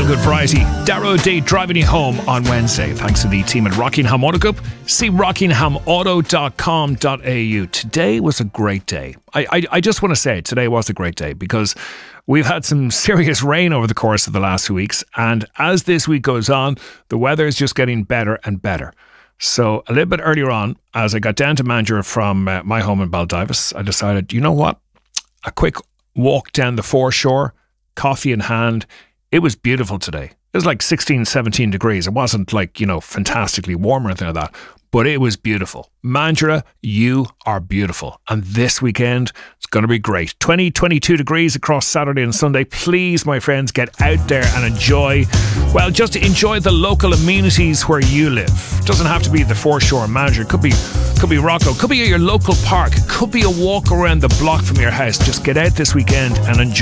Feel Good Variety. Darrow Day driving you home on Wednesday. Thanks to the team at Rockingham Auto Group. See rockinghamauto.com.au. Today was a great day. I just want to say today was a great day because we've had some serious rain over the course of the last few weeks. And as this week goes on, the weather is just getting better and better. So a little bit earlier on, as I got down to Mandurah from my home in Baldivis, I decided, you know what? A quick walk down the foreshore, coffee in hand. It was beautiful today. It was like 16, 17 degrees. It wasn't like, fantastically warm or anything like that, but it was beautiful. Mandurah, you are beautiful. And this weekend, it's going to be great. 20, 22 degrees across Saturday and Sunday. Please, my friends, get out there and enjoy, just enjoy the local amenities where you live. It doesn't have to be the foreshore in Mandurah. It could be Rocco. Could be at your local park. It could be a walk around the block from your house. Just get out this weekend and enjoy.